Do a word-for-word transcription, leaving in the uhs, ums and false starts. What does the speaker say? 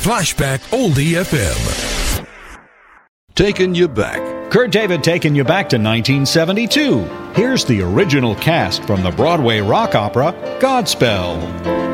Flashback Oldie F M. Taking You Back. Kurt David taking you back to nineteen seventy-two. Here's the original cast from the Broadway rock opera Godspell.